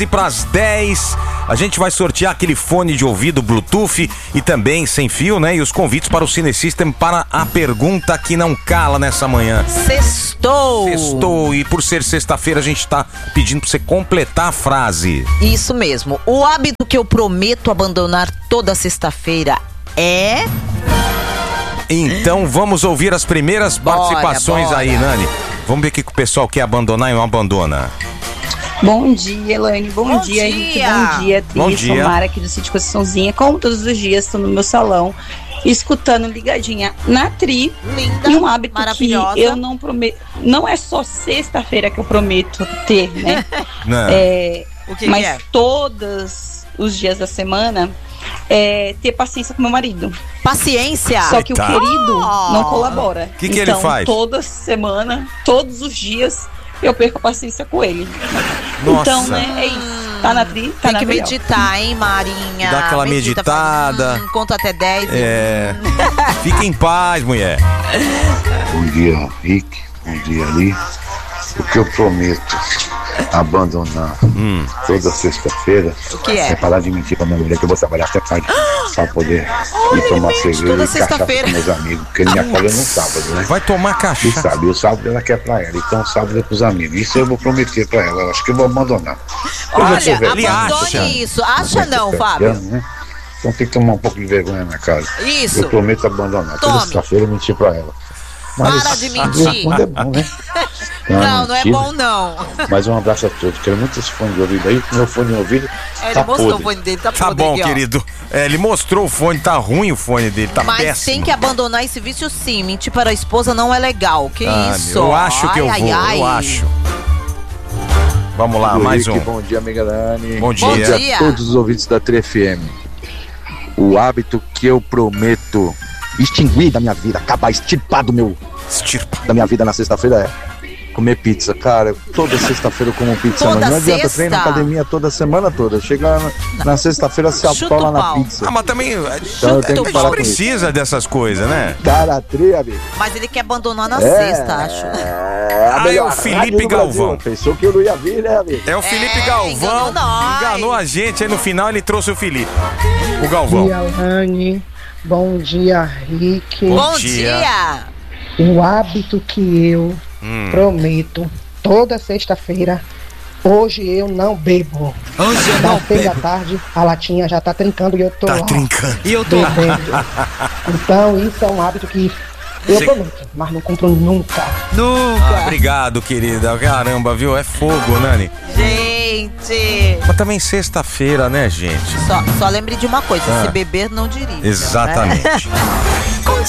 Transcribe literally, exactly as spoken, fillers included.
E para as dez, a gente vai sortear aquele fone de ouvido Bluetooth e também sem fio, né? E os convites para o Cinesystem para a pergunta que não cala nessa manhã. Sextou! Sextou. E por ser sexta-feira, a gente tá pedindo para você completar a frase. Isso mesmo. O hábito que eu prometo abandonar toda sexta-feira é... Então vamos ouvir as primeiras Bora, participações bora. aí, Nani. Vamos ver o que o pessoal quer abandonar e não abandona. Bom dia, Elaine. Bom, Bom dia, dia. Henrique. Bom dia, Tri. Bom dia. Sou Mara aqui do Sítio Conceiçãozinha. Como todos os dias, estou no meu salão, escutando ligadinha na Tri. Linda, E um hábito maravilhosa. que eu não prometo. Não é só sexta-feira que eu prometo ter, né? Não. É, O que, mas que é? todos os dias da semana, é ter paciência com meu marido. Paciência. Só que Eita. o querido Oh. não colabora. Que que então, ele faz? Toda semana, todos os dias, eu perco a paciência com ele. Nossa. Então, né, é isso. Tá na tri, tá Tem na que melhor. meditar, hein, Marinha? Dá aquela Medita, meditada. faz, hum, conta até dez. É. Fica em paz, mulher. Bom dia, Rick. Bom dia, Ali. O que eu prometo abandonar Hum. toda sexta-feira O que é? é parar de mentir pra minha mulher que eu vou trabalhar até tarde pra poder ir tomar mente cerveja toda e cachaça sexta-feira. com meus amigos, porque ele me acolhe no sábado, né? Vai tomar E cachaça. sabe, o sábado ela quer pra ela, então o sábado é pros amigos. Isso eu vou prometer pra ela, eu acho que eu vou abandonar. Eu já sou Olha, velho, ele abandone acha. isso. Acha não, sete Fábio. anos, né? Então tem que tomar um pouco de vergonha na cara. Isso. Eu prometo abandonar. Tome. Toda sexta-feira eu mentir pra ela. Para de mentir. Quando é bom, né? Não, não é mentira. bom não. Mas um abraço a todos. Quero muito esse fone de ouvido aí. Meu fone de ouvido É, ele tá mostrou o podre. fone dele, tá Tá podre bom, aqui, ó. querido. É, ele mostrou o fone, tá ruim o fone dele, tá Mas péssimo. tem que abandonar esse vício sim. Mentir para a esposa não é legal. Que Ah, isso? Eu acho que eu Ai, vou, ai, ai. eu acho. Vamos lá, Oi, mais Rick, um. Bom dia, amiga Dani. Bom dia. Bom Bom dia dia. a todos os ouvintes da Tri F M. O hábito que eu prometo extinguir da minha vida, acabar, extirpar do meu, Estirpa. da minha vida na sexta-feira é comer pizza. Cara, toda sexta-feira eu como pizza. Toda Mas não adianta sexta? treinar na academia toda semana toda. Chega na, na sexta-feira se Chuta atola o na pau. pizza. Ah, mas também Então eu a tenho que gente parar com isso. precisa dessas coisas, né? Cara, Tri, amigo. Mas ele quer abandonar na É. sexta, acho. É a Ah, melhor é o Felipe rádio do Galvão. Brasil. Pensou que eu não ia vir, né, amigo? É o Felipe É, Galvão. enganou nós. Enganou a gente, aí no final ele trouxe o Felipe. O Galvão. Bom dia, Alane. Bom dia, Rick. Bom Bom dia. dia. O hábito que eu Hum. prometo toda sexta-feira, hoje eu não bebo. Hoje eu Das seis da tarde, a latinha já tá trincando e eu tô Tá lá trincando. E eu tô. bebendo. Então, isso é um hábito que eu Você- prometo, mas não cumpro nunca. Nunca. Ah, obrigado, querida. Caramba, viu? É fogo, Nani. Gente. Mas também sexta-feira, né, gente? Só, só lembre de uma coisa: Ah. se beber, não dirija. né? Exatamente.